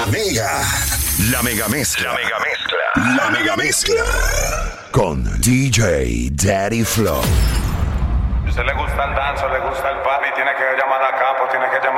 mega mezcla. La mega mezcla. Con DJ Daddy Flow. Si a usted le gusta el dance, le gusta el party, tiene que llamar a Capo, tiene que llamar